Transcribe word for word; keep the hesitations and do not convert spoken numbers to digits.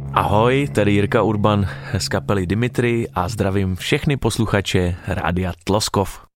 Ahoj, tady Jirka Urban z kapely Dimitri a zdravím všechny posluchače Rádia Tloskov.